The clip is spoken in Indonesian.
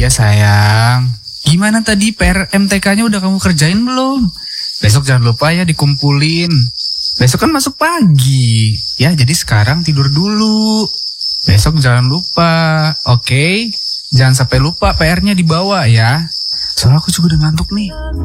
Iya sayang. Gimana tadi PR MTK-nya udah kamu kerjain belum? Besok jangan lupa ya dikumpulin. Besok kan masuk pagi. Ya jadi sekarang tidur dulu. Besok jangan lupa, oke? Jangan sampai lupa PR-nya dibawa ya. Soalnya aku juga udah ngantuk nih.